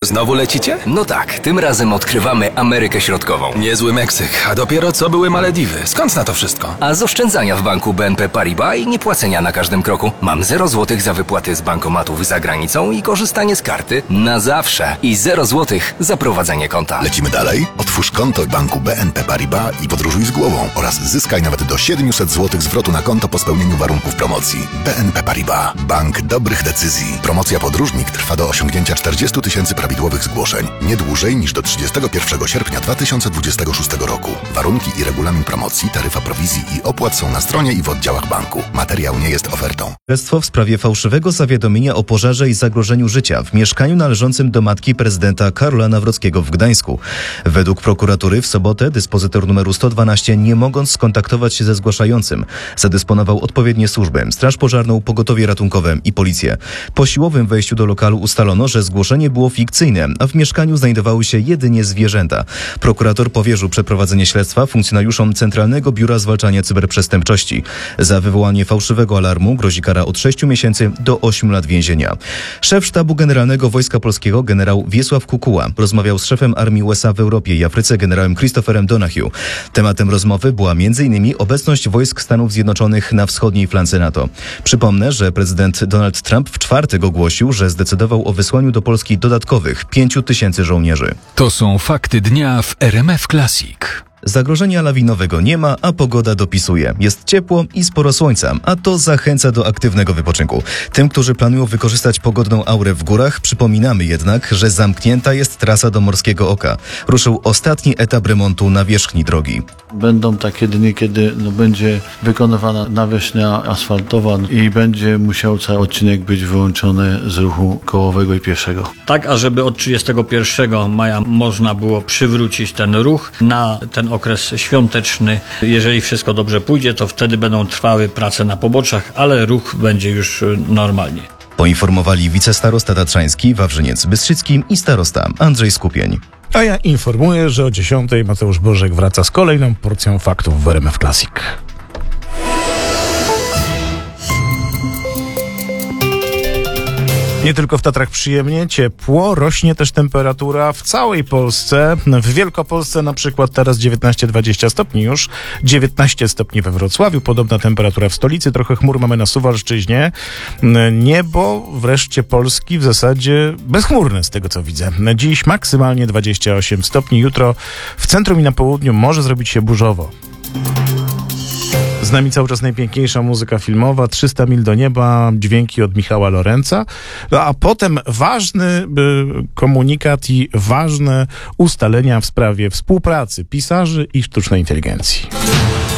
Znowu lecicie? No tak, tym razem odkrywamy Amerykę Środkową. Niezły Meksyk, a dopiero co były Malediwy. Skąd na to wszystko? A z oszczędzania w banku BNP Paribas i niepłacenia na każdym kroku. Mam 0 zł za wypłaty z bankomatów za granicą i korzystanie z karty na zawsze. I 0 zł za prowadzenie konta. Lecimy dalej? Otwórz konto w banku BNP Paribas i podróżuj z głową oraz zyskaj nawet do 700 zł zwrotu na konto po spełnieniu warunków promocji. BNP Paribas. Bank dobrych decyzji. Promocja Podróżnik trwa do osiągnięcia 40 000 prawidłowych zgłoszeń. Nie dłużej niż do 31 sierpnia 2026 roku. Warunki i regulamin promocji, taryfa prowizji i opłat są na stronie i w oddziałach banku. Materiał nie jest ofertą. Śledztwo w sprawie fałszywego zawiadomienia o pożarze i zagrożeniu życia w mieszkaniu należącym do matki prezydenta Karola Nawrockiego w Gdańsku. Według prokuratury w sobotę dyspozytor numeru 112, nie mogąc skontaktować się ze zgłaszającym, zadysponował odpowiednie służby, straż pożarną, pogotowie ratunkowe i policję. Po siłowym wejściu do lokalu ustalono, że zgłoszenie było fikcyjne, a w mieszkaniu znajdowały się jedynie zwierzęta. Prokurator powierzył przeprowadzenie śledztwa funkcjonariuszom Centralnego Biura Zwalczania Cyberprzestępczości. Za wywołanie fałszywego alarmu grozi kara od 6 miesięcy do 8 lat więzienia. Szef Sztabu Generalnego Wojska Polskiego generał Wiesław Kukuła rozmawiał z szefem Armii USA w Europie i Afryce generałem Christopherem Donahue. Tematem rozmowy była m.in. obecność wojsk Stanów Zjednoczonych na wschodniej flance NATO. Przypomnę, że prezydent Donald Trump w czwartek ogłosił, że zdecydował o wysłaniu do Polski dodatkowych 5 000 żołnierzy. To są fakty dnia w RMF Classic. Zagrożenia lawinowego nie ma, a pogoda dopisuje. Jest ciepło i sporo słońca, a to zachęca do aktywnego wypoczynku. Tym, którzy planują wykorzystać pogodną aurę w górach, przypominamy jednak, że zamknięta jest trasa do Morskiego Oka. Ruszył ostatni etap remontu nawierzchni drogi. Będą takie dni, kiedy będzie wykonywana nawierzchnia asfaltowa i będzie musiał cały odcinek być wyłączony z ruchu kołowego i pieszego. Tak, ażeby od 31 maja można było przywrócić ten ruch na ten okres świąteczny. Jeżeli wszystko dobrze pójdzie, to wtedy będą trwały prace na poboczach, ale ruch będzie już normalnie. Poinformowali wicestarosta tatrzański Wawrzyniec Bystrzycki i starosta Andrzej Skupień. A ja informuję, że o 10 Mateusz Bożek wraca z kolejną porcją faktów w RMF Classic. Nie tylko w Tatrach przyjemnie, ciepło, rośnie też temperatura w całej Polsce. W Wielkopolsce na przykład teraz 19-20 stopni już, 19 stopni we Wrocławiu, podobna temperatura w stolicy, trochę chmur mamy na Suwalszczyźnie. Niebo wreszcie Polski w zasadzie bezchmurne z tego co widzę. Dziś maksymalnie 28 stopni, jutro w centrum i na południu może zrobić się burzowo. Z nami cały czas najpiękniejsza muzyka filmowa, 300 mil do nieba, dźwięki od Michała Lorenza, a potem ważny komunikat i ważne ustalenia w sprawie współpracy pisarzy i sztucznej inteligencji.